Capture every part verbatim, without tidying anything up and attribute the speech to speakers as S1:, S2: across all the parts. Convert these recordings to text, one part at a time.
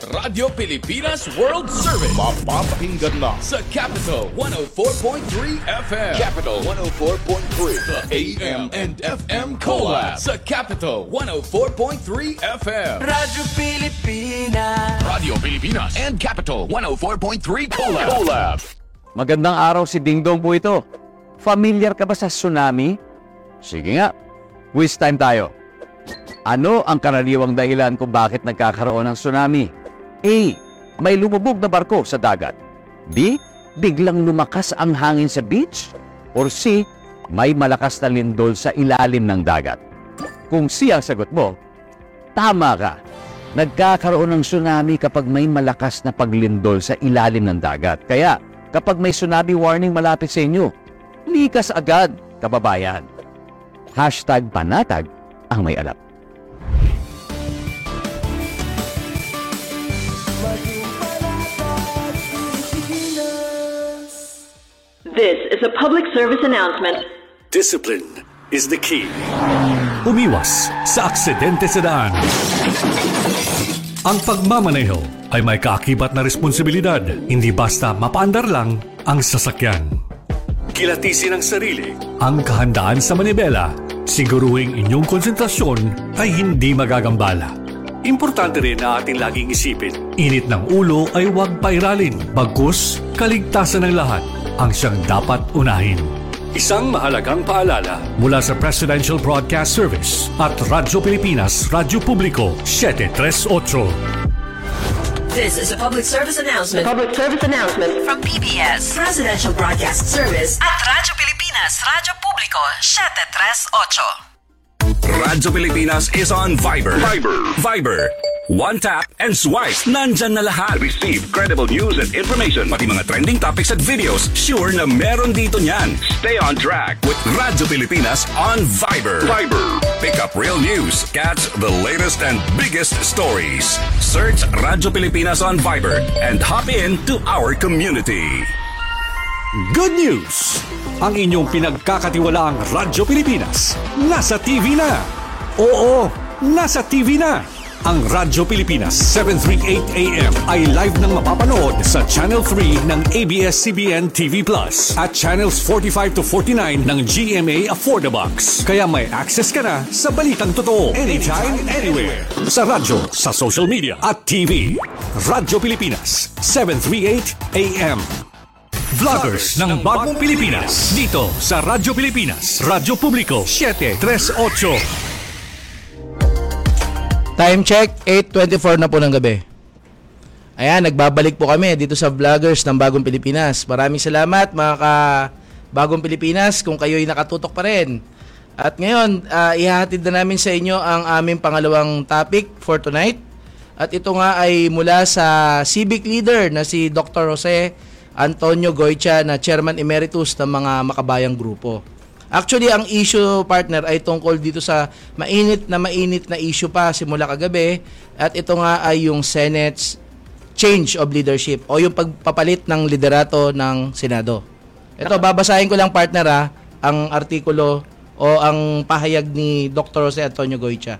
S1: Radyo Pilipinas World Service.
S2: Mapapakinggan na
S1: sa Capital one oh four point three F M.
S2: Capital one oh four point three.
S1: The A M and F M Collab sa Capital one oh four point three F M.
S3: Radyo Pilipinas.
S1: Radio Pilipinas and Capital one oh four point three Collab. Collab.
S4: Magandang araw, si Dingdong po ito. Familiar ka ba sa tsunami? Sige nga, quiz time tayo. Ano ang karaniwang dahilan kung bakit nagkakaroon ng tsunami? A. May lumubog na barko sa dagat. B. Biglang lumakas ang hangin sa beach. Or C. May malakas na lindol sa ilalim ng dagat. Kung C ang sagot mo, tama ka. Nagkakaroon ng tsunami kapag may malakas na paglindol sa ilalim ng dagat. Kaya, kapag may tsunami warning malapit sa inyo, likas agad, kababayan. Hashtag panatag ang may alam.
S5: This is a public service announcement.
S6: Discipline is the key. Umiwas sa aksidente sa daan. Ang pagmamaneho ay may kaakibat na responsibilidad, hindi basta mapaandar lang ang sasakyan. Kilatisin ang sarili, ang kahandaan sa manibela, siguruhing inyong konsentrasyon ay hindi magagambala. Importante rin na ating laging isipin, init ng ulo ay huwag pairalin, bagkus kaligtasan ng lahat ang siyang dapat unahin. Isang mahalagang paalala mula sa Presidential Broadcast Service at Radyo Pilipinas, Radyo Publiko seven thirty-eight.
S7: This is a public service announcement.
S5: Public service announcement
S7: From P B S, Presidential Broadcast Service at Radyo Pilipinas, Radyo Publiko seven thirty-eight.
S6: Radyo Pilipinas is on Viber. Viber. Viber. One tap and swipe. Nandyan na lahat. Receive credible news and information. Pati mga trending topics at videos. Sure na meron dito niyan. Stay on track with Radyo Pilipinas on Viber. Viber. Pick up real news. Catch the latest and biggest stories. Search Radyo Pilipinas on Viber and hop in to our community. Good news! Ang inyong pinagkakatiwalaang Radyo Pilipinas nasa T V na. Oo, nasa T V na. Ang Radyo Pilipinas seven thirty-eight A M ay live nang mapapanood sa Channel three ng A B S C B N T V Plus at Channels forty-five to forty-nine ng G M A Affordabox. Kaya may access ka na sa balitang totoo anytime, anywhere. Sa radyo, sa social media at T V. Radyo Pilipinas seven thirty-eight A M. Vloggers ng Bagong Pilipinas dito sa Radyo Pilipinas, Radyo Publiko seven thirty-eight.
S8: Time check, eight twenty-four na po ng gabi. Ayan, nagbabalik po kami dito sa Vloggers ng Bagong Pilipinas. Maraming salamat mga ka Bagong Pilipinas kung kayo'y nakatutok pa rin. At ngayon, uh, ihahatid na namin sa inyo ang aming pangalawang topic for tonight. At ito nga ay mula sa civic leader na si Doctor Jose Antonio Goycha na Chairman Emeritus ng mga makabayang grupo. Actually, ang issue, partner, ay tungkol dito sa mainit na mainit na issue pa simula kagabi. At ito nga ay yung Senate's change of leadership o yung pagpapalit ng liderato ng Senado. Ito, babasahin ko lang, partner, ha, ang artikulo o ang pahayag ni Doctor Jose Antonio Goycha.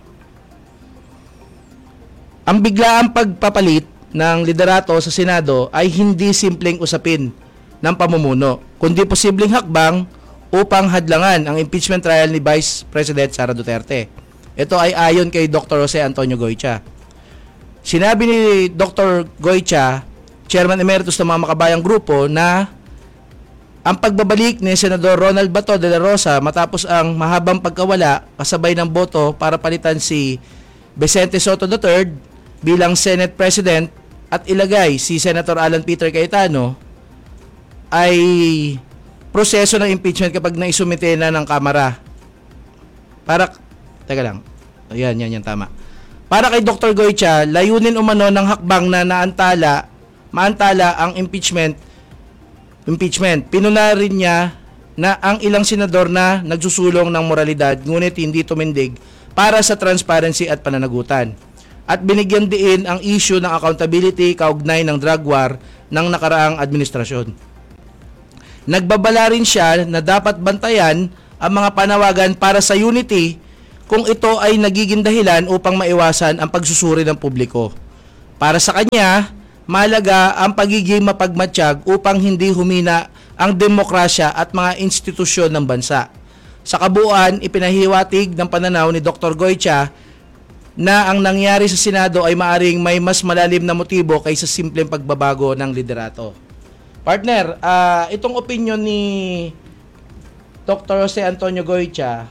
S8: Ang biglaang pagpapalit ng liderato sa Senado ay hindi simpleng usapin ng pamumuno, kundi posibleng hakbang upang hadlangan ang impeachment trial ni Vice President Sara Duterte. Ito ay ayon kay Doctor Jose Antonio Goycha. Sinabi ni Doctor Goycha, Chairman Emeritus ng mga makabayang grupo, na ang pagbabalik ni Senador Ronald Bato de la Rosa matapos ang mahabang pagkawala kasabay ng boto para palitan si Vicente Soto the third bilang Senate President at ilagay si Senator Alan Peter Cayetano ay proseso ng impeachment kapag naisumite na ng Kamara. Para, teka lang, ayan, yan, yan, tama. Para kay Doctor Goycha, layunin umano ng hakbang na naantala, maantala ang impeachment, impeachment. Pinuna rin niya na ang ilang senador na nagsusulong ng moralidad, ngunit hindi tumindig para sa transparency at pananagutan. At binigyan din ang issue ng accountability kaugnay ng drug war ng nakaraang administrasyon. Nagbabala rin siya na dapat bantayan ang mga panawagan para sa unity kung ito ay nagiging dahilan upang maiwasan ang pagsusuri ng publiko. Para sa kanya, mahalaga ang pagiging mapagmatsyag upang hindi humina ang demokrasya at mga institusyon ng bansa. Sa kabuuan, ipinahiwatig ng pananaw ni Doctor Goycha na ang nangyari sa Senado ay maaring may mas malalim na motibo kaysa simpleng pagbabago ng liderato. Partner, uh, itong opinion ni Doctor Jose Antonio Goycha,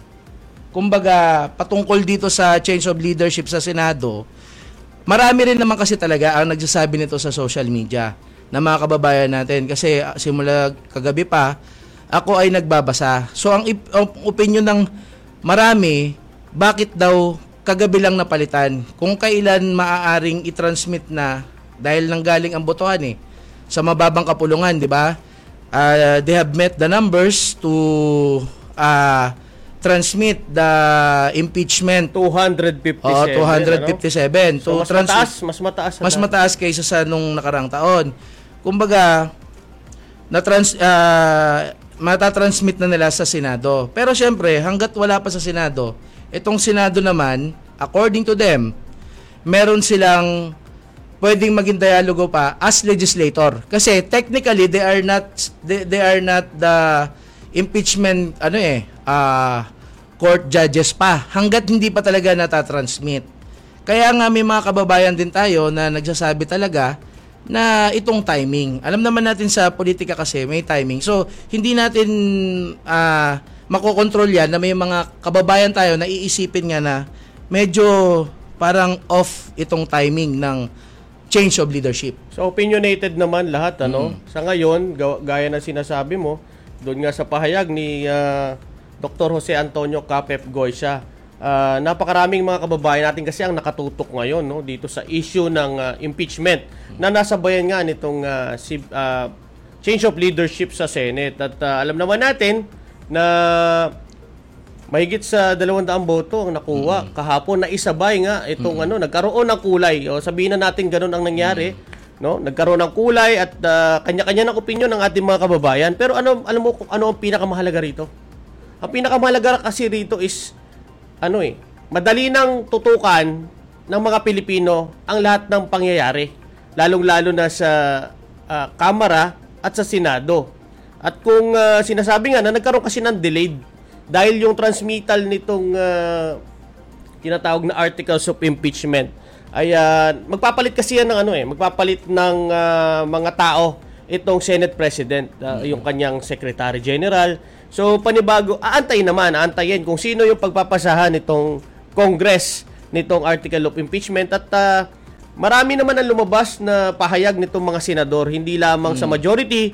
S8: kumbaga patungkol dito sa change of leadership sa Senado, marami rin naman kasi talaga ang nagsasabi nito sa social media na mga kababayan natin. Kasi uh, simula kagabi pa, ako ay nagbabasa. So ang, ip- ang opinion ng marami, bakit daw kagabi lang napalitan? Kung kailan maaaring i-transmit na dahil nanggaling ang botohan eh sa mababang kapulungan, di ba? Uh, they have met the numbers to uh, transmit the impeachment.
S9: two fifty-seven.
S8: Oh, two fifty-seven.
S9: Ano? So, mas
S8: transmit,
S9: mataas, mas mataas.
S8: Mas mataas kaysa sa nung nakarang taon. Kumbaga, na trans uh, matatransmit na nila sa Senado. Pero syempre, hangga't wala pa sa Senado, itong Senado naman, according to them, meron silang pwedeng maging dialogo pa as legislator. Kasi technically they are not they, they are not the impeachment ano eh uh, court judges pa hangga't hindi pa talaga natatransmit. Kaya nga may mga kababayan din tayo na nagsasabi talaga na itong timing. Alam naman natin sa politika kasi may timing. So hindi natin uh, makokontrol yan na may mga kababayan tayo na iisipin nga na medyo parang off itong timing ng change of leadership.
S9: So opinionated naman lahat ano.
S8: Mm.
S9: Sa ngayon, gaya na sinasabi mo, doon nga sa pahayag ni uh, Doctor Jose Antonio Capep Goycha, uh, napakaraming mga kababayan natin kasi ang nakatutok ngayon no dito sa issue ng uh, impeachment mm. na nasa bayan nga nitong uh, si, uh, change of leadership sa Senate. At uh, alam naman natin na mahigit sa dalawang daang boto ang nakuha mm-hmm. kahapon na isabay nga itong mm-hmm. ano nagkaroon ng kulay. O sabihin na natin ganoon ang nangyari, mm-hmm. no? Nagkaroon ng kulay at uh, kanya-kanya ng opinion ng ating mga kababayan. Pero ano alam mo kung ano ang pinakamahalaga rito? Ang pinakamahalaga kasi rito is ano eh, madali nang tutukan ng mga Pilipino ang lahat ng pangyayari, lalong-lalo na sa uh, Kamara at sa Senado. At kung uh, sinasabi nga na nagkaroon kasi ng delayed dahil yung transmittal nitong uh, tinatawag na articles of impeachment ay uh, magpapalit kasi yan ng ano eh, magpapalit ng uh, mga tao itong Senate President, uh, yung kanyang Secretary General. So panibago, aantayin naman, aantayin kung sino yung pagpapasahan nitong Congress nitong article of impeachment at uh, marami naman ang lumabas na pahayag nitong mga senador, hindi lamang hmm. sa majority,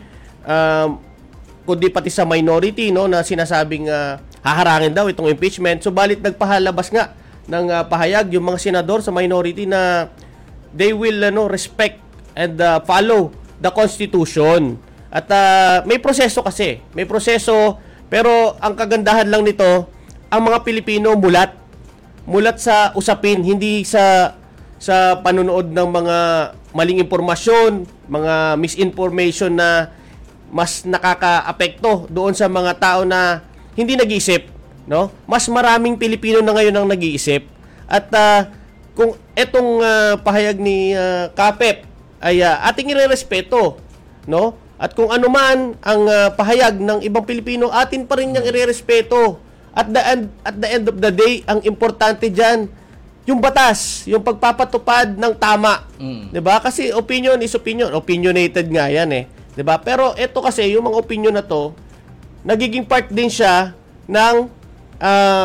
S9: um, kundi pati sa minority no na sinasabing uh, haharangin daw itong impeachment. Subalit nagpahalabas nga ng uh, pahayag yung mga senador sa minority na they will ano respect and uh, follow the Constitution. At uh, may proseso kasi, may proseso, pero ang kagandahan lang nito, ang mga Pilipino mulat mulat sa usapin, hindi sa sa panunood ng mga maling impormasyon, mga misinformation na mas nakakaapekto doon sa mga tao na hindi nag-iisip, no? Mas maraming Pilipino na ngayon ang nag-iisip. At uh, kung etong uh, pahayag ni uh, Capep ay uh, ating irerespeto, no? At kung ano man ang uh, pahayag ng ibang Pilipino, atin pa rin niyang irerespeto. At the end at the end of the day, ang importante diyan yung batas, yung pagpapatupad ng tama. Mm. 'Di ba? Kasi opinion is opinion, opinionated nga 'yan eh. 'Di ba? Pero ito kasi yung mga opinion na to, nagiging part din siya ng uh,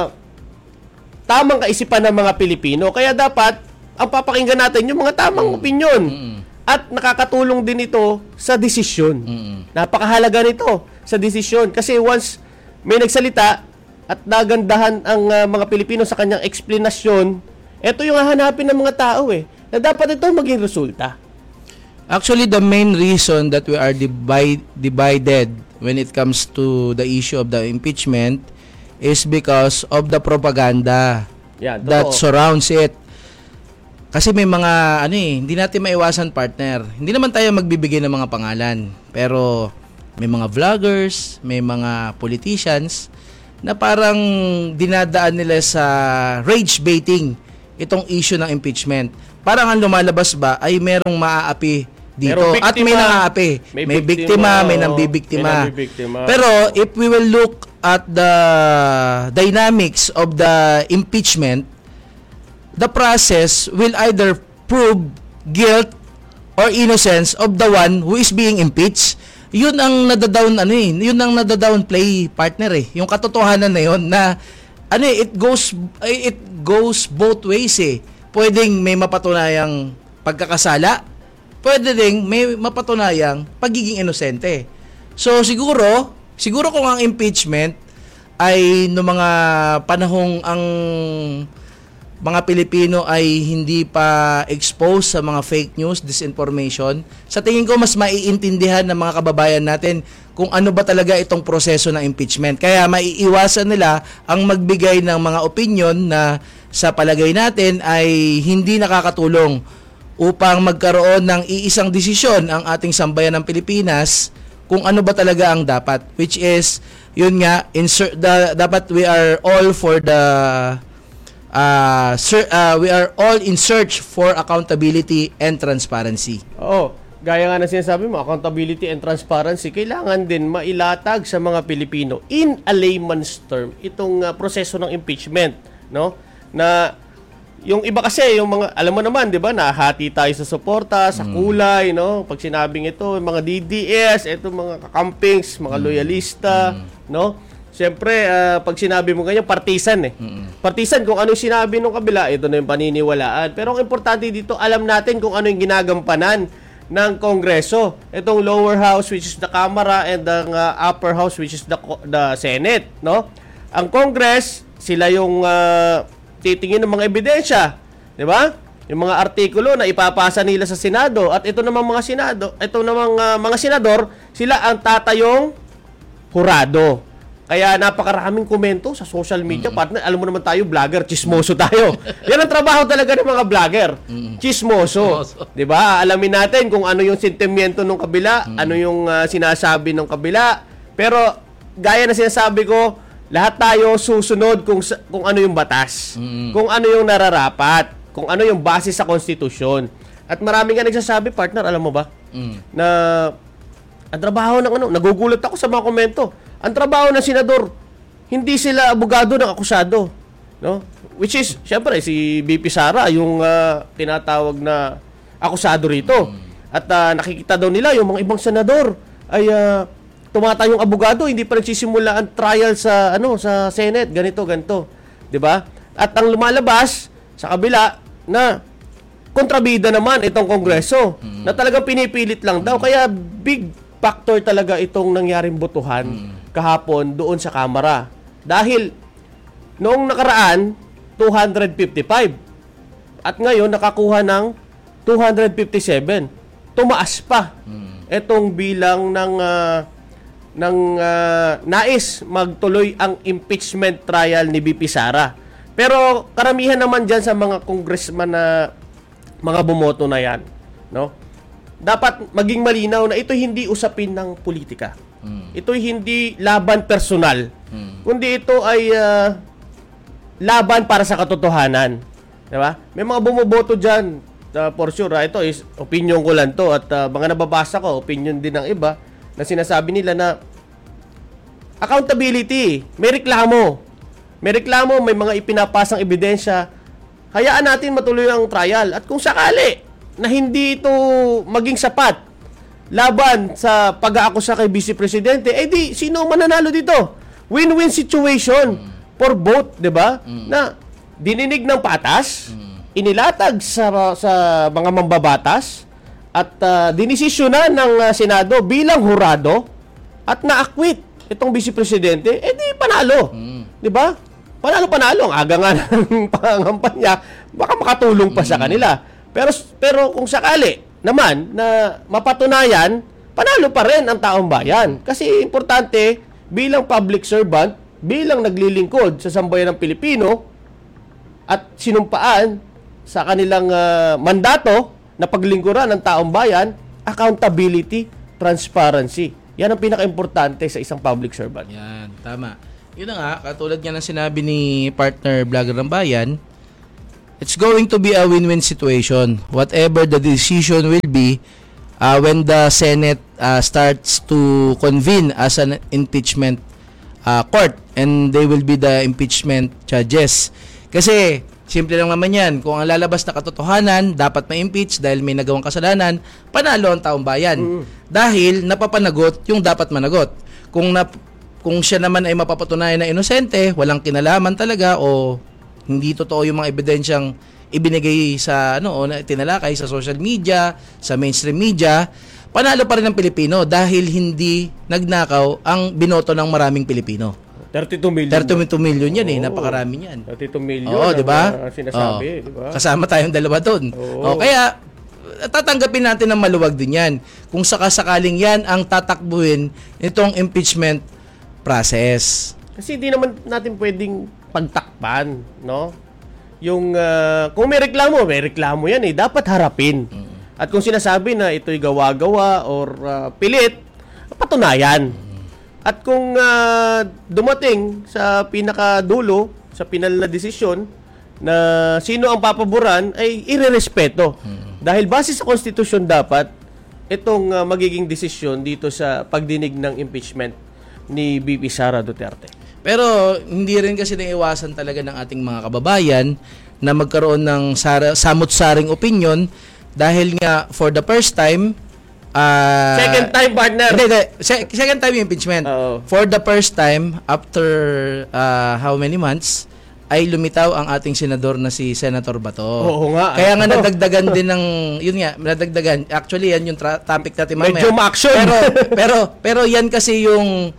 S9: tamang kaisipan ng mga Pilipino. Kaya dapat ang papakinggan natin yung mga tamang mm. opinion. Mm. At nakakatulong din ito sa desisyon. Mm. Napakahalaga nito sa desisyon kasi once may nagsalita at nagandahan ang uh, mga Pilipino sa kanyang eksplanasyon, ito yung hahanapin ng mga tao eh, na dapat ito maging resulta.
S8: Actually, the main reason that we are divide, divided when it comes to the issue of the impeachment is because of the propaganda
S9: yeah,
S8: that surrounds it. Kasi may mga, ano eh, hindi natin maiwasan, partner. Hindi naman tayo magbibigay ng mga pangalan. Pero may mga vloggers, may mga politicians na parang dinadaan nila sa rage baiting itong issue ng impeachment. parang ang lumalabas ba ay merong maaapi dito.
S9: Merong
S8: At may
S9: biktima.
S8: nangaapi.
S9: May
S8: May,
S9: biktima,
S8: biktima, may
S9: oo.
S8: nambibiktima.
S9: May nambibiktima.
S8: Pero if we will look at the dynamics of the impeachment, the process will either prove guilt or innocence of the one who is being impeached. Yun ang nadadown ano eh, yun ang nadadown play partner eh. Yung katotohanan na yun na ano eh, it goes it goes both ways eh. Pwedeng may mapatunayang pagkakasala, pwede ding may mapatunayang pagiging inosente. So siguro, siguro kung ang impeachment ay no mga panahong ang mga Pilipino ay hindi pa exposed sa mga fake news, disinformation, sa tingin ko mas maiintindihan ng mga kababayan natin kung ano ba talaga itong proseso ng impeachment. Kaya maiiwasan nila ang magbigay ng mga opinion na sa palagay natin ay hindi nakakatulong upang magkaroon ng iisang desisyon ang ating sambayan ng Pilipinas kung ano ba talaga ang dapat, which is yun nga insert the, dapat we are all for the uh, sir, uh, we are all in search for accountability and transparency.
S9: Oo. Gaya nga na sinasabi mo, accountability and transparency, kailangan din mailatag sa mga Pilipino in a layman's term itong uh, proseso ng impeachment, no? Na yung iba kasi, yung mga, alam mo naman, di ba, nahati tayo sa suporta, sa kulay, no? Pag sinabing ito, mga D D S, ito mga kakampings, mga loyalista, no? Siyempre, uh, pag sinabi mo ganyan, partisan eh. Partisan, kung ano yung sinabi ng kabila, ito na yung paniniwalaan. Pero ang importante dito, alam natin kung ano yung ginagampanan ng Kongreso. Itong lower house, which is the Kamara, and the uh, upper house, which is the, the Senate, no? Ang Congress, sila yung uh, titingin ng mga ebidensya, di ba? Yung mga artikulo na ipapasa nila sa Senado, at ito namang mga Senado, ito namang uh, mga senador, sila ang tatayong hurado. Kaya napakaraming komento sa social media, mm-hmm. partner, alam mo naman tayo, vlogger, chismoso tayo. Yan ang trabaho talaga ng mga vlogger, mm-hmm. chismoso. di ba? Alamin natin kung ano yung sentimiento ng kabila, mm-hmm. ano yung uh, sinasabi ng kabila. Pero gaya na sinasabi ko, lahat tayo susunod kung kung ano yung batas, mm-hmm. kung ano yung nararapat, kung ano yung base sa konstitusyon. At marami nga nagsasabi, partner, alam mo ba, mm-hmm. na ang trabaho ng ano, nagugulat ako sa mga komento. Ang trabaho ng senador, hindi sila abogado ng akusado, no? Which is, syempre, si B P Sara, yung uh, tinatawag na akusado rito. Mm-hmm. At uh, nakikita daw nila yung mga ibang senador ay uh, tumatayong abogado, hindi pa nagsisimula ang trial sa ano sa Senate, ganito ganito, 'di ba? At ang lumalabas sa kabila na kontrabida naman itong Kongreso, mm-hmm. na talagang pinipilit lang daw, kaya big factor talaga itong nangyaring botohan mm-hmm. kahapon doon sa Kamara. Dahil noong nakaraan two fifty-five at ngayon nakakuha ng two fifty-seven. Tumaas pa mm-hmm. itong bilang ng uh, ng uh, nais magtuloy ang impeachment trial ni B P Sara. Pero karamihan naman dyan sa mga congressman na mga bumoto na yan, no? Dapat maging malinaw na ito hindi usapin ng politika. Hmm. Ito hindi laban personal. Hmm. Kundi ito ay uh, laban para sa katotohanan. Di ba? May mga bumoboto dyan, uh, for sure, uh, ito is opinion ko lang to at uh, mga nababasa ko, opinion din ng iba, na sinasabi nila na accountability, may reklamo. May reklamo, may mga ipinapasang ebidensya. Hayaan natin matuloy ang trial. At kung sakali na hindi ito maging sapat laban sa pag-aakusa kay Vice Presidente, eh di, sino mananalo dito? Win-win situation for both, di ba? Mm. Na dininig ng patas, mm. inilatag sa, sa mga mambabatas, at uh, dinisisyonan ng uh, Senado bilang hurado at na-acquit itong Vice Presidente, eh di panalo. Mm. Di ba? Panalo-panalo. Ang aga nga ng pangampanya, baka makatulong pa mm. sa kanila. Pero pero kung sakali naman na mapatunayan, panalo pa rin ang taong bayan. Kasi importante, bilang public servant, bilang naglilingkod sa sambayan ng Pilipino at sinumpaan sa kanilang uh, mandato na paglingkuran ng taong bayan, accountability, transparency. Yan ang pinaka-importante sa isang public servant.
S8: Yan, tama. Yun na nga, katulad nga ng sinabi ni partner Vlogger ng Bayan, it's going to be a win-win situation. Whatever the decision will be, uh, when the Senate uh, starts to convene as an impeachment uh, court, and they will be the impeachment judges. Kasi, simple lang naman yan. Kung ang lalabas na katotohanan, dapat ma-impeach dahil may nagawang kasalanan, panalo ang taong bayan. Mm. Dahil napapanagot yung dapat managot. Kung, na, kung siya naman ay mapapatunayan na inosente, walang kinalaman talaga o hindi totoo yung mga ebidensyang ibinigay sa ano o na tinalakay sa social media, sa mainstream media, panalo pa rin ng Pilipino dahil hindi nagnakaw ang binoto ng maraming Pilipino.
S9: thirty-two million.
S8: thirty-two million yan eh, napakarami yan.
S9: thirty-two million.
S8: Oo, di ba?
S9: Sinasabi,
S8: oh,
S9: di ba?
S8: Kasama tayong dalawa doon. Oh, kaya tatanggapin natin ng maluwag din yan. Kung sakasakaling yan ang tatakbuhin itong impeachment process.
S9: Kasi hindi naman natin pwedeng pagtakpan, no? Yung uh, kung may reklamo, may reklamo yan eh, dapat harapin. Mm. At kung sinasabi na ito'y gawa-gawa or uh, pilit, patunayan. At kung uh, dumating sa pinakadulo, sa pinal na desisyon, na sino ang papaboran, ay irerespeto. Hmm. Dahil base sa konstitusyon dapat, itong uh, magiging desisyon dito sa pagdinig ng impeachment ni B P Sara Duterte.
S8: Pero hindi rin kasi naiwasan talaga ng ating mga kababayan na magkaroon ng sara, samut-saring opinion dahil nga for the first time, Uh,
S9: second time, partner.
S8: Hindi, hindi. Se- second time yung impeachment. Uh-oh. For the first time, after uh, how many months, ay lumitaw ang ating senador na si Senator Bato.
S9: Oo nga.
S8: Kaya nga nadagdagan din ng, yun nga, nadagdagan. Actually, yan yung tra- topic natin mamaya.
S9: Medyo ma-action.
S8: Pero, pero, pero yan kasi yung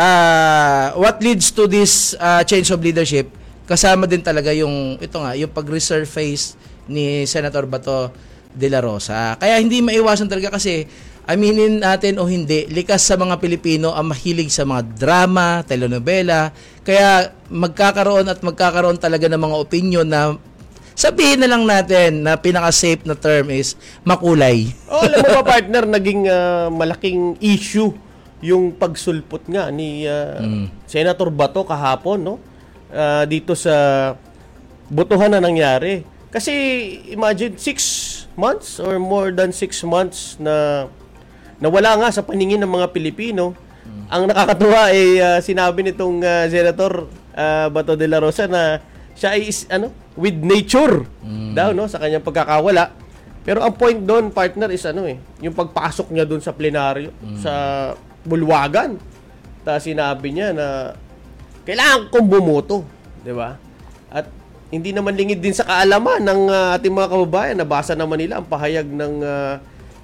S8: uh, what leads to this uh, change of leadership. Kasama din talaga yung, ito nga, yung pag-resurface ni Senator Bato de la Rosa. Kaya hindi maiwasan talaga kasi aminin natin o hindi, likas sa mga Pilipino ang mahilig sa mga drama, telenovela. Kaya magkakaroon at magkakaroon talaga ng mga opinion na sabihin na lang natin na pinaka-safe na term is makulay.
S9: Oh, alam mo ba, partner, naging uh, malaking issue yung pagsulpot nga ni uh, mm. Senator Bato kahapon, no? Uh, dito sa botohan na nangyari. Kasi imagine six months or more than six months na nawala nga sa paningin ng mga Pilipino. Hmm. Ang nakakatuwa ay uh, sinabi nitong uh, Senator uh, Bato de la Rosa na siya ay is, ano, with nature hmm. daw, no, sa kanyang pagkakawala. Pero ang point doon, partner, is ano eh, yung pagpasok niya doon sa plenaryo, hmm. sa bulwagan. Tapos sinabi niya na kailangan kong bumoto, di ba? At hindi naman lingid din sa kaalaman ng uh, ating mga kababayan. Nabasa naman nila ang pahayag ng uh,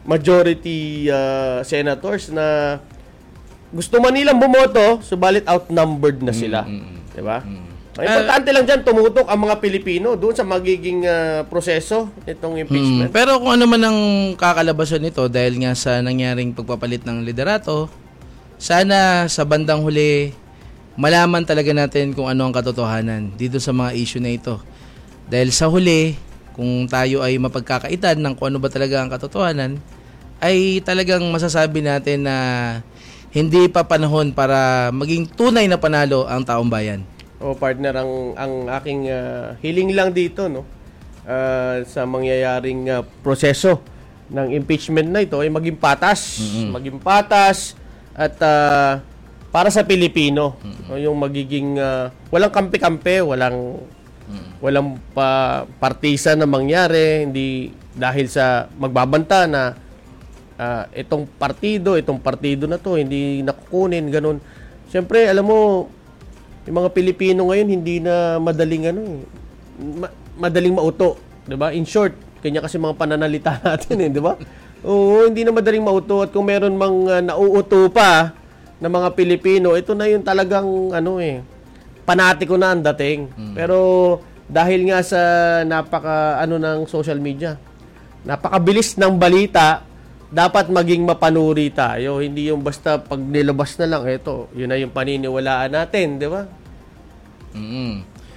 S9: majority uh, senators na gusto man nilang bumoto, subalit outnumbered na sila. Mm-hmm. Diba? Mm-hmm. Ang importante uh, lang dyan, tumutok ang mga Pilipino doon sa magiging uh, proseso itong impeachment.
S8: Mm, pero kung ano man ang kakalabasan nito dahil nga sa nangyaring pagpapalit ng liderato, sana sa bandang huli malaman talaga natin kung ano ang katotohanan dito sa mga issue na ito. Dahil sa huli, kung tayo ay mapagkakaitan ng kung ano ba talaga ang katotohanan, ay talagang masasabi natin na hindi pa panahon para maging tunay na panalo ang taong bayan.
S9: O partner, ang ang aking uh, hiling lang dito, no, uh, sa mangyayaring uh, proseso ng impeachment na ito ay maging patas, mm-hmm. maging patas at uh, para sa Pilipino, mm-hmm. yung magiging uh, walang kampi-kampi, walang mm-hmm. walang pa partisan na mangyari, hindi dahil sa magbabanta na uh, itong partido, itong partido na to hindi nakukunin, ganun. Siyempre, alam mo, yung mga Pilipino ngayon hindi na madaling ano eh, ma- madaling mauto, 'di ba? In short, kanya kasi mga pananalita natin eh, 'di ba? Oo, hindi na madaling mauto, at kung meron mang uh, nauuto pa ng mga Pilipino, ito na yung talagang ano eh, panatiko na ang dating. Hmm. Pero dahil nga sa napaka ano ng social media, napakabilis ng balita, dapat maging mapanuri tayo. Hindi yung basta pag nilabas na lang, ito, yun na yung paniniwalaan natin, di ba?
S8: Mm-hmm.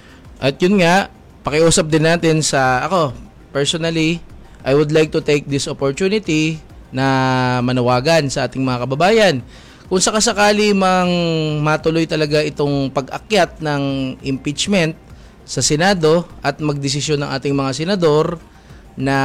S8: At yun nga, pakiusap din natin sa, ako, personally, I would like to take this opportunity na manawagan sa ating mga kababayan. Kung sakasakali mang matuloy talaga itong pag-akyat ng impeachment sa Senado at magdesisyon ng ating mga senador na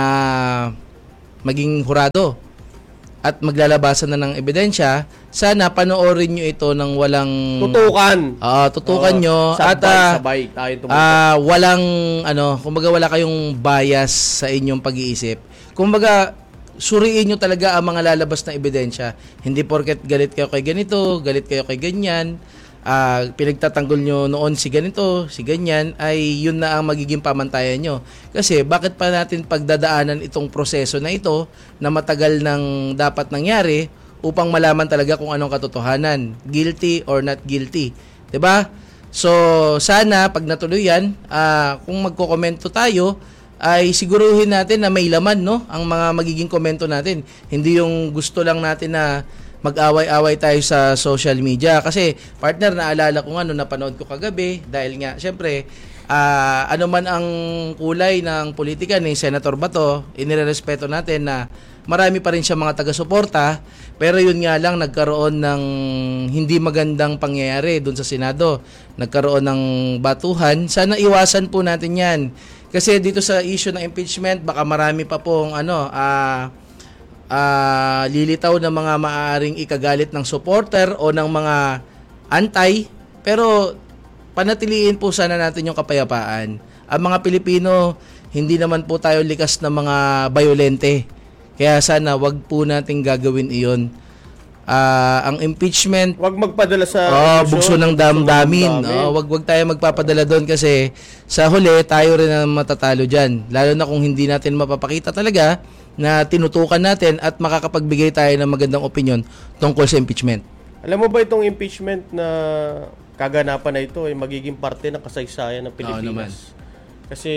S8: maging hurado at maglalabasan na ng ebidensya, sana panoorin nyo ito ng walang
S9: Tutukan.
S8: Ah, tutukan
S9: Oo,
S8: nyo
S9: sabay,
S8: at ah,
S9: sabay tayo tumunod.
S8: ah, walang ano, kumbaga wala kayong bias sa inyong pag-iisip. Kumbaga suriin nyo talaga ang mga lalabas na ebidensya. Hindi porket galit kayo kay ganito, galit kayo kay ganyan, ah, pinagtatanggol nyo noon si ganito, si ganyan, ay yun na ang magiging pamantayan nyo. Kasi bakit pa natin pagdadaanan itong proseso na ito na matagal nang dapat nangyari upang malaman talaga kung anong katotohanan, guilty or not guilty, 'di ba? So sana pag natuloy yan, ah, kung magko-komento tayo ay siguruhin natin na may laman, no, ang mga magiging komento natin. Hindi yung gusto lang natin na mag-away-away tayo sa social media. Kasi partner, naalala ko nga nung napanood ko kagabi, dahil nga syempre uh, ano man ang kulay ng politika ni Senator Bato, inirerespeto natin na marami pa rin siya mga taga-suporta, pero yun nga lang nagkaroon ng hindi magandang pangyayari doon sa Senado. Nagkaroon ng batuhan. Sana iwasan po natin yan. Kasi dito sa issue ng impeachment, baka marami pa pong ano, ah, uh, Uh, lilitaw ng mga maaaring ikagalit ng supporter o ng mga antay, pero panatiliin po sana natin yung kapayapaan. Ang mga Pilipino, hindi naman po tayo likas na mga bayolente, kaya sana wag po nating gagawin iyon. Uh, ang impeachment,
S9: wag magpadala sa
S8: oh, bugso ng damdamin. Oh, wag wag tayo magpapadala doon kasi sa huli tayo rin ang matatalo diyan. Lalo na kung hindi natin mapapakita talaga na tinutukan natin at makakapagbigay tayo ng magandang opinion tungkol sa impeachment.
S9: Alam mo ba itong impeachment na kaganapan na ito ay magiging parte ng kasaysayan ng Pilipinas? Kasi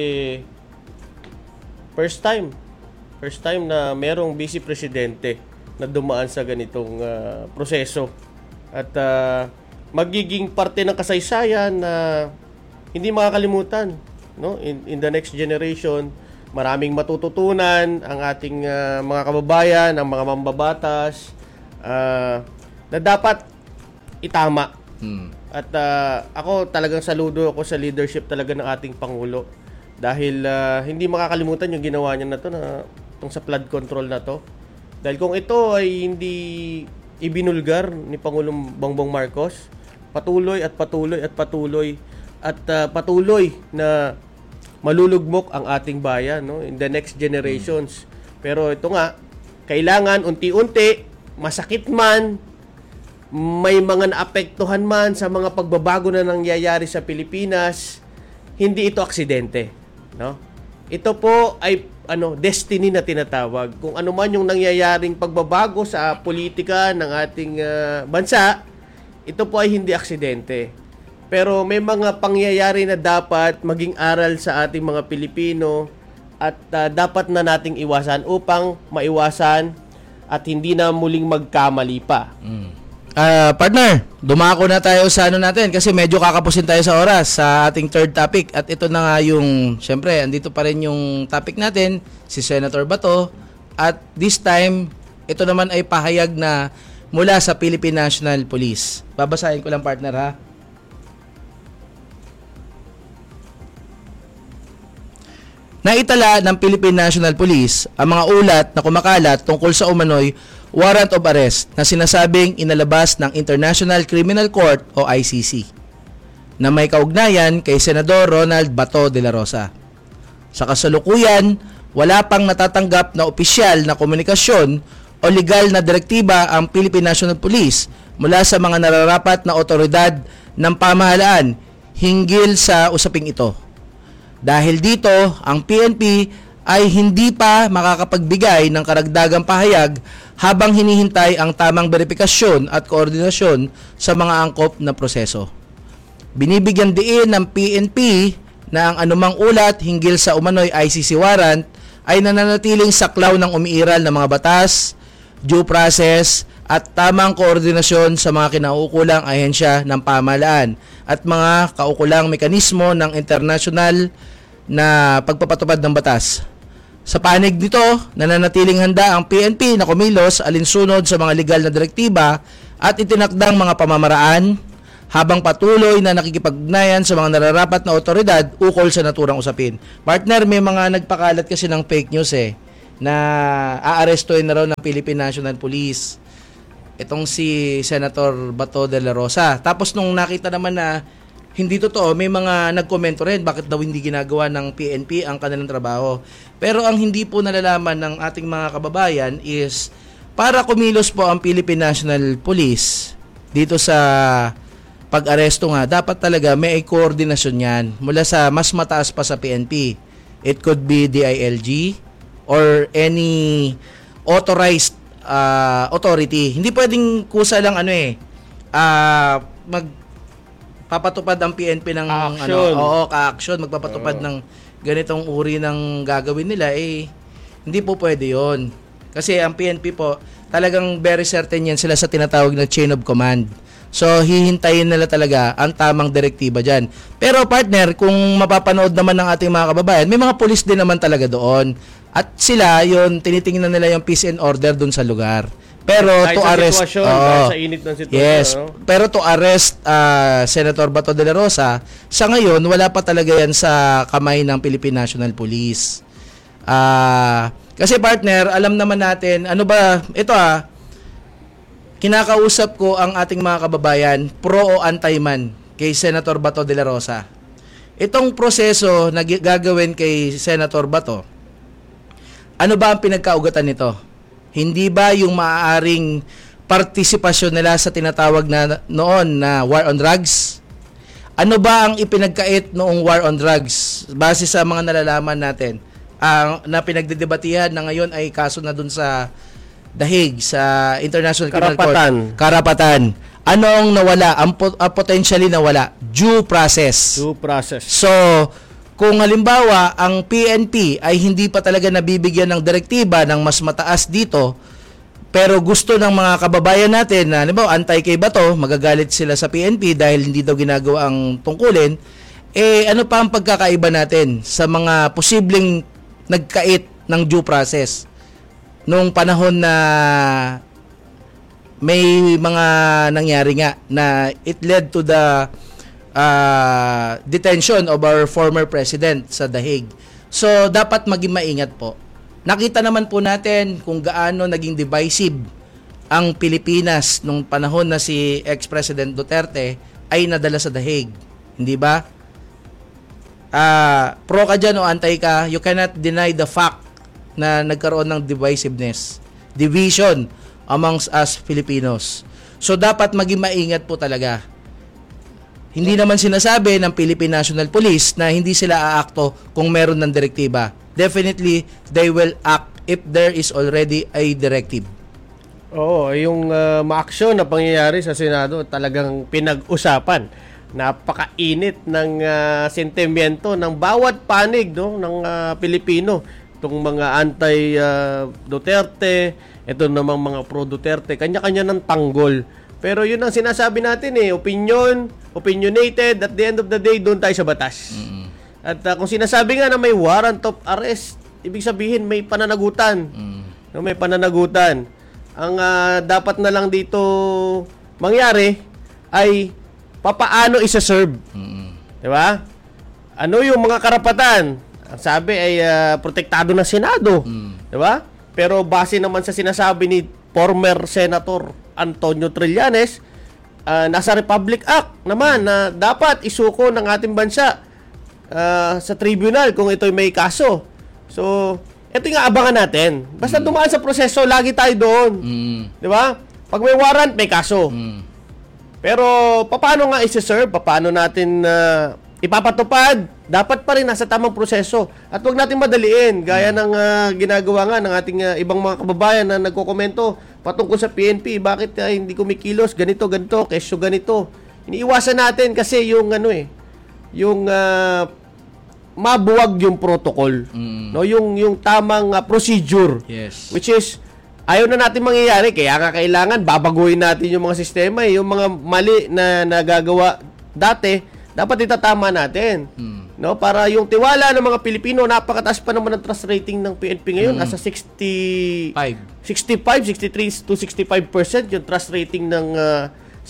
S9: first time, first time na merong vice presidente na dumaan sa ganitong uh, proseso. At uh, magiging parte ng kasaysayan na hindi makakalimutan, no? In, in the next generation, maraming matututunan ang ating uh, mga kababayan, ang mga mambabatas, uh, na dapat itama. Hmm. At uh, ako talagang saludo ako sa leadership talaga ng ating Pangulo. Dahil uh, hindi makakalimutan yung ginawa niya na to, na itong sa flood control na to. Dahil kung ito ay hindi ibinulgar ni Pangulong Bongbong Marcos, patuloy at patuloy at patuloy at uh, patuloy na malulugmok ang ating bayan, no, in the next generations. Hmm. Pero ito nga, kailangan unti-unti, masakit man, may mga naapektuhan man sa mga pagbabago na nangyayari sa Pilipinas, hindi ito aksidente, no? Ito po ay ano, destiny na tinatawag. Kung ano man yung nangyayaring pagbabago sa politika ng ating uh, bansa, ito po ay hindi aksidente. Pero may mga pangyayari na dapat maging aral sa ating mga Pilipino at uh, dapat na nating iwasan upang maiwasan at hindi na muling magkamali pa.
S8: Mm. Uh, partner, dumako na tayo sa ano natin kasi medyo kakapusin tayo sa oras sa ating third topic. At ito na nga yung, syempre, andito pa rin yung topic natin, si Senator Bato. At this time, ito naman ay pahayag na mula sa Philippine National Police. Babasahin ko lang, partner, ha? Naitala ng Philippine National Police ang mga ulat na kumakalat tungkol sa umano'y warrant of arrest na sinasabing inalabas ng International Criminal Court o I C C na may kaugnayan kay Senador Ronald Bato de la Rosa. Sa kasalukuyan, wala pang natatanggap na opisyal na komunikasyon o legal na direktiba ang Philippine National Police mula sa mga nararapat na otoridad ng pamahalaan hinggil sa usaping ito. Dahil dito, ang P N P ay hindi pa makakapagbigay ng karagdagang pahayag habang hinihintay ang tamang verifikasyon at koordinasyon sa mga angkop na proseso. Binibigyan diin ng P N P na ang anumang ulat hinggil sa umano'y I C C warrant ay nananatiling saklaw ng umiiral ng mga batas, due process at tamang koordinasyon sa mga kinauukulang ahensya ng pamahalaan at mga kaukulang mekanismo ng international na pagpapatupad ng batas. Sa panig nito, nananatiling handa ang P N P na kumilos alinsunod sa mga legal na direktiba at itinakdang mga pamamaraan, habang patuloy na nakikipag-ugnayan sa mga nararapat na otoridad ukol sa naturang usapin. Partner, may mga nagpakalat kasi ng fake news eh, na aarestuhin na raw ng Philippine National Police itong si Senator Bato de la Rosa. Tapos nung nakita naman na hindi totoo, may mga nagkomento rin bakit daw hindi ginagawa ng P N P ang kanilang trabaho. Pero ang hindi po nalalaman ng ating mga kababayan is para kumilos po ang Philippine National Police dito sa pag-aresto nga, dapat talaga may koordinasyon yan mula sa mas mataas pa sa P N P. It could be D I L G or any authorized uh, authority. Hindi pwedeng kusa lang ano eh, uh, magpapatupad ang P N P ng
S9: Action.
S8: ano, oo, ka-action, magpapatupad oh. ng ganitong uri ng gagawin nila, eh, hindi po pwede yon. Kasi ang P N P po, talagang very certain yan sila sa tinatawag na chain of command. So, hihintayin nila talaga ang tamang direktiba dyan. Pero partner, kung mapapanood naman ng ating mga kababayan, may mga pulis din naman talaga doon. At sila, yun, tinitingnan nila yung peace and order doon sa lugar. Pero
S9: kahit
S8: to
S9: sa
S8: arrest...
S9: sitwasyon,
S8: oh,
S9: kahit sa init ng sitwasyon.
S8: Yes,
S9: no?
S8: pero to arrest uh, Senator Bato de la Rosa, sa ngayon, wala pa talaga yan sa kamay ng Philippine National Police. Ah... Uh, Kasi partner, alam naman natin, ano ba, ito ah, kinakausap ko ang ating mga kababayan, pro o anti man, kay Senator Bato de la Rosa. Itong proseso na gagawin kay Senator Bato, ano ba ang pinagkaugatan nito? Hindi ba yung maaaring partisipasyon nila sa tinatawag na noon na war on drugs? Ano ba ang ipinagkait noong war on drugs? Base sa mga nalalaman natin, ang uh, na pinagdedebatihan na ngayon ay kaso na dun sa The Hague, sa International Criminal Court. Karapatan. Anong nawala? Ang po, uh, potentially nawala? Due process.
S9: Due process.
S8: So, kung halimbawa, ang P N P ay hindi pa talaga nabibigyan ng direktiba ng mas mataas dito, pero gusto ng mga kababayan natin na, halimbawa, antay kay Bato, magagalit sila sa P N P dahil hindi daw ginagawa ang tungkulin, eh ano pa ang pagkakaiba natin sa mga posibleng nagkait ng due process nung panahon na may mga nangyari nga na it led to the uh, detention of our former president sa The Hague. So, dapat maging maingat po. Nakita naman po natin kung gaano naging divisive ang Pilipinas nung panahon na si ex-President Duterte ay nadala sa The Hague. Hindi ba? Uh, pro ka dyan o antay ka, you cannot deny the fact na nagkaroon ng divisiveness, division amongst us Filipinos. So, dapat maging maingat po talaga. Hindi naman sinasabi ng Philippine National Police na hindi sila aakto kung meron ng direktiba. Definitely, they will act if there is already a directive.
S9: Oo, yung uh, ma-aksyon na pangyayari sa Senado talagang pinag-usapan. Napakainit ng uh, sentimiento ng bawat panig no ng uh, Pilipino, itong mga anti uh, Duterte, ito namang mga pro Duterte, kanya-kanya ng tanggol. Pero yun ang sinasabi natin eh, opinion, opinionated, at the end of the day doon tayo sa batas. Mm-hmm. At uh, kung sinasabi nga na may warrant of arrest, ibig sabihin may pananagutan. Mm-hmm. No, may pananagutan. Ang uh, dapat na lang dito mangyari ay papaano isa-serve. Mm-hmm. Di ba? Ano yung mga karapatan? Ang sabi ay uh, protektado ng Senado. Mm-hmm. Di ba? Pero base naman sa sinasabi ni former Senator Antonio Trillanes, uh, nasa Republic Act naman na dapat isuko ng ating bansa uh, sa tribunal kung ito'y may kaso. So, ito yung abangan natin. Basta mm-hmm. dumaan sa proseso, lagi tayo doon. Mm-hmm. Di ba? Pag may warrant, may kaso. Mm-hmm. Pero paano nga isi-serve? Paano natin uh, ipapatupad? Dapat pa rin nasa tamang proseso. At huwag natin madaliin. Gaya ng uh, ginagawa nga ng ating uh, ibang mga kababayan na nagkokomento patungkol sa P N P. Bakit uh, hindi kumikilos? Ganito, ganito. Kesyo ganito. Iniiwasan natin kasi yung ano eh, yung uh, mabuwag yung protocol. Mm. No? Yung, yung tamang uh, procedure.
S8: Yes.
S9: Which is, ayaw na natin mangyayari, kaya nga kailangan babaguhin natin yung mga sistema, eh. Yung mga mali na nagagawa dati, dapat itatama natin. Hmm. No, para yung tiwala ng mga Pilipino, napakataas pa naman ang trust rating ng P N P ngayon, hmm. nasa sixty-five, sixty-five, sixty-three to sixty-five percent yung trust rating ng uh,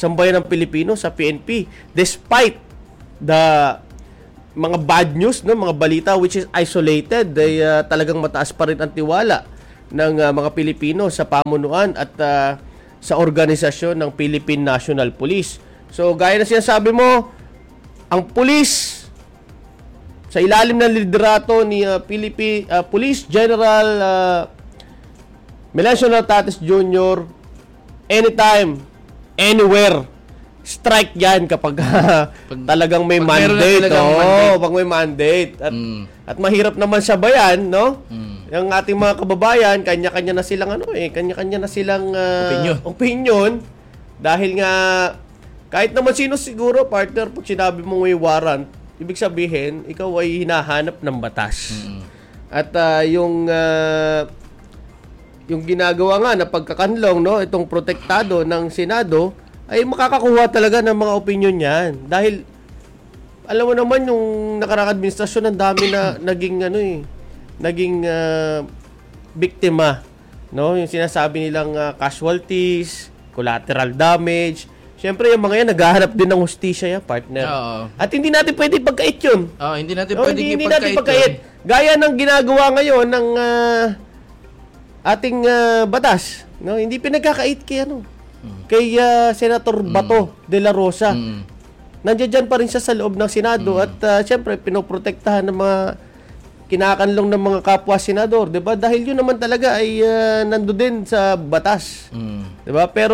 S9: sambayan ng Pilipino sa P N P. Despite the mga bad news, no, mga balita which is isolated, ay uh, talagang mataas pa rin ang tiwala ng uh, mga Pilipino sa pamunuan at uh, sa organisasyon ng Philippine National Police. So, gaya na sinasabi mo, ang police sa ilalim ng liderato ni uh, Philippine uh, Police General uh, Melencio Natatis Junior, anytime, anywhere, strike yan kapag uh, talagang may
S8: pag
S9: mandate.
S8: talagang
S9: Oo,
S8: mandate.
S9: pag may mandate. At,
S8: Mm.
S9: at mahirap naman sabayan, no?
S8: Mm.
S9: Yung ating mga kababayan, kanya-kanya na silang ano eh, kanya-kanya na silang uh,
S8: Opinion.
S9: opinion. Dahil nga, kahit naman sino siguro, partner, pag sinabi mo may warrant, ibig sabihin, ikaw ay hinahanap ng batas.
S8: Mm.
S9: At uh, yung uh, yung ginagawa nga na pagkakanlong, no, itong protektado ng Senado, ay makakakuha talaga ng mga opinion niyan. Dahil, alam mo naman, yung nakaraang administrasyon, ang dami na naging, ano eh, naging uh, biktima. No? Yung sinasabi nilang uh, casualties, collateral damage. Siyempre, yung mga yan, naghahanap din ng hustisya yan, partner.
S8: Oo.
S9: At hindi natin pwede pagkait yun.
S8: Oh, hindi natin
S9: No,
S8: pwedeng
S9: hindi, hindi natin
S8: ipagkait.
S9: pagkait. Gaya ng ginagawa ngayon ng uh, ating uh, batas. No? Hindi pinagkakait kay ano, kay uh, Senator Bato de la Rosa.
S8: Mm.
S9: Nandiyan dyan pa rin siya sa loob ng Senado at uh, siyempre pinoprotektahan ng mga kinakanlong ng mga kapwa senador, 'di ba? Dahil yun naman talaga ay uh, nando din sa batas.
S8: Mm.
S9: 'Di ba? Pero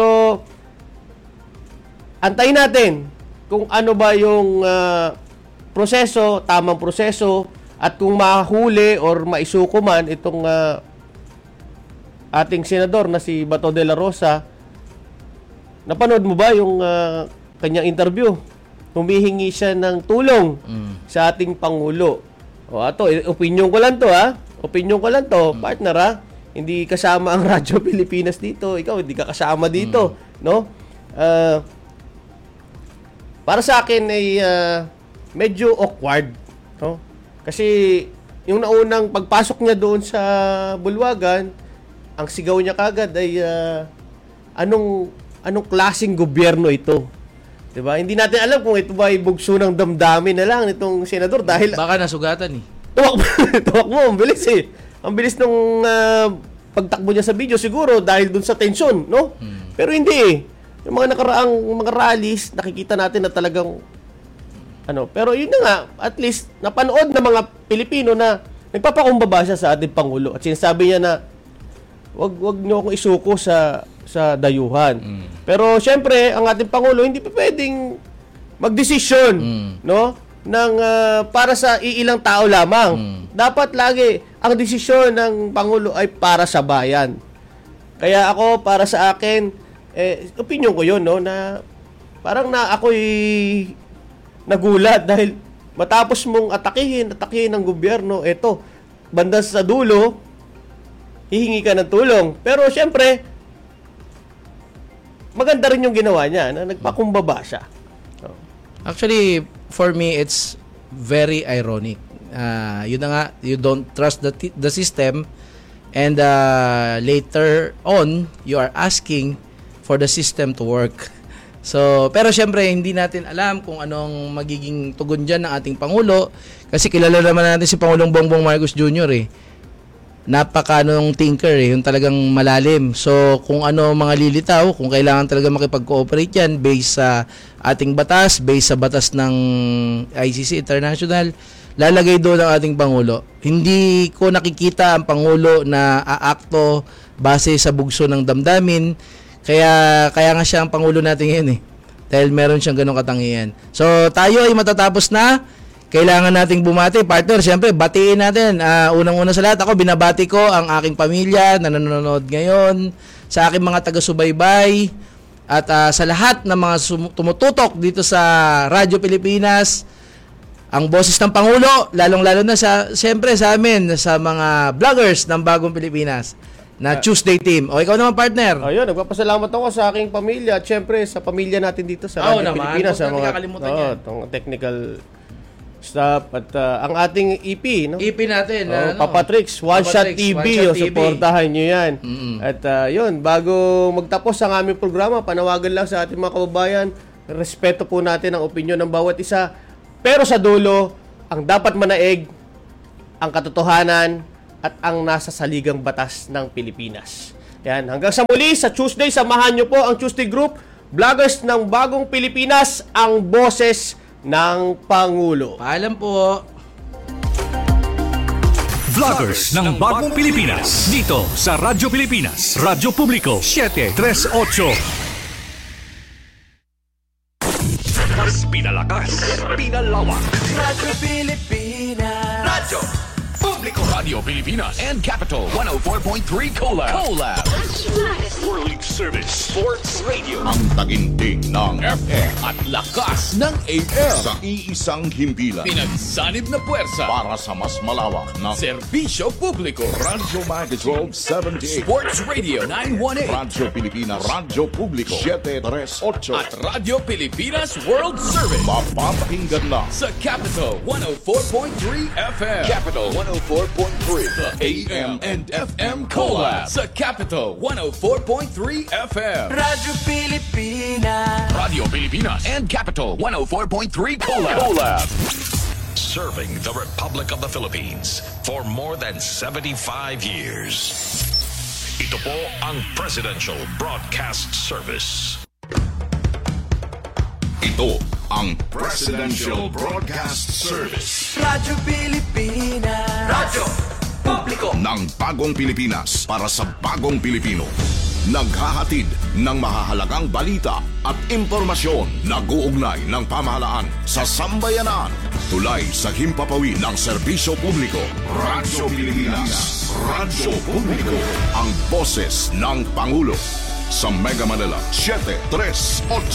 S9: antayin natin kung ano ba yung uh, proseso, tamang proseso at kung mahuli or maisuko man itong uh, ating senador na si Bato de la Rosa. Napanood mo ba yung uh, kanyang interview? Humihingi siya ng tulong
S8: Mm.
S9: sa ating Pangulo. O ato, opinion ko lang to ha. Opinion ko lang to, mm. partner ha. Hindi kasama ang Radyo Pilipinas dito. Ikaw, hindi ka kasama dito. Mm. No? Uh, para sa akin ay uh, medyo awkward. No? Kasi yung naunang pagpasok niya doon sa bulwagan, ang sigaw niya kagad ay uh, anong anong klaseng gobyerno ito? 'Di ba? Hindi natin alam kung ito ba ay bugso ng damdamin na lang nitong senador dahil
S8: Baka nasugatan eh.
S9: tuwak tuwak mo, ang bilis eh. Ang bilis nung uh, pagtakbo niya sa video siguro dahil dun sa tension, no? Hmm. Pero hindi eh. Yung mga nakaraang mga rallies, nakikita natin na talagang ano, pero yun na nga, at least napanood ng mga Pilipino na nagpapakumbaba siya sa ating Pangulo at sinasabi niya na wag wag niyo akong isuko sa sa dayuhan. Mm. Pero syempre, ang ating Pangulo hindi pa pwedeng magdesisyon, mm. no? Ng uh, para sa iilang tao lamang. Mm. Dapat lagi ang desisyon ng Pangulo ay para sa bayan. Kaya ako, para sa akin, eh, opinion ko 'yon, no, na parang na ako'y nagulat dahil matapos mong atakihin, atakihin ng gobyerno, eto, banda sa dulo, hihingi ka ng tulong. Pero syempre, maganda rin yung ginawa niya, na nagpakumbaba siya. So,
S8: actually, for me, it's very ironic. Uh, yun na nga, you don't trust the, t- the system and uh, later on, you are asking for the system to work. So, pero syempre, hindi natin alam kung anong magiging tugon dyan ng ating Pangulo kasi kilala naman natin si Pangulong Bongbong Marcos Junior eh. Napaka-anong thinker eh, yung talagang malalim. So, kung ano mga lilitaw, kung kailangan talaga makipag-cooperate yan based sa ating batas, based sa batas ng I C C International, lalagay doon ang ating Pangulo. Hindi ko nakikita ang Pangulo na aakto base sa bugso ng damdamin. Kaya kaya nga siya ang Pangulo natin ngayon eh. Dahil meron siyang ganong katangian. So, tayo ay matatapos na. Kailangan nating bumati. Partner, siyempre, batiin natin. Uh, unang-una sa lahat, ako binabati ko ang aking pamilya na nanonood ngayon, sa aking mga taga-subaybay, at uh, sa lahat ng mga sum- tumututok dito sa Radyo Pilipinas, ang boses ng Pangulo, lalong-lalo na sa, siyempre sa amin, sa mga vloggers ng Bagong Pilipinas, na Tuesday team. O, ikaw naman, partner.
S9: Ayun, nagpapasalamat ako sa aking pamilya at syempre sa pamilya natin dito sa
S8: Oo
S9: Radyo
S8: naman.
S9: Pilipinas.
S8: Huwag
S9: Sa
S8: natin
S9: mga
S8: kakalimutan
S9: oh,
S8: yan.
S9: tong technical Stop. At uh, ang ating E P, no?
S8: E P natin.
S9: Oh,
S8: ano?
S9: Papa Tricks, One
S8: Papa
S9: Shot
S8: Tricks,
S9: T V,
S8: One Shot
S9: o
S8: T V.
S9: supportahan nyo yan.
S8: Mm-mm.
S9: At uh, yun, bago magtapos ang aming programa, panawagan lang sa ating mga kababayan, respeto po natin ang opinyon ng bawat isa. Pero sa dulo, ang dapat manaig, ang katotohanan, at ang nasa saligang batas ng Pilipinas. Yan, hanggang sa muli, sa Tuesday, samahan nyo po ang Tuesday Group, Vloggers ng Bagong Pilipinas, ang boses ng Pangulo.
S8: Paalam po.
S6: Vloggers ng Bagong Pilipinas. Dito sa Radyo Pilipinas, Radyo Publiko, seven three eight. Mas pinalakas, pinalawak.
S3: Radyo Pilipinas.
S1: Radyo Publiko, Radio Pilipinas and Capital one oh four point three Collab. Collab.
S6: World Service Sports Radio.
S2: Ang taginting ng
S1: F M at lakas ng A M.
S2: sa iisang himpilan
S1: Pinagsanib na puwersa.
S2: para sa mas malawak na
S1: Serbisyo Publiko.
S2: Radyo Mag twelve seventy-eight,
S1: Sports Radio nine one eight.
S2: Radyo Pilipinas, Radyo Publiko seven three eight,
S1: At Radio Pilipinas World Service.
S2: mapapakinggan na
S1: Sa Capital one oh four point three F M.
S2: Capital one oh four point three
S1: The A M and F M Collab. Sa Capital one oh four point three F M.
S3: Radyo Pilipinas.
S1: Radio Pilipinas and Capital one oh four point three Collab. Collab.
S6: Serving the Republic of the Philippines for more than seventy-five years. Ito po ang Presidential Broadcast Service.
S2: Ito ang Presidential Broadcast Service
S3: Radyo Pilipinas.
S1: Radyo Publiko.
S2: ng Bagong Pilipinas para sa Bagong Pilipino. Naghahatid ng mahahalagang balita at impormasyon na guugnay ng pamahalaan sa sambayanan. Tulay sa himpapawid ng serbisyo publiko. Radyo Pilipinas. Radyo Publiko. Ang boses ng Pangulo. Sa Mega Manila, seven three eight.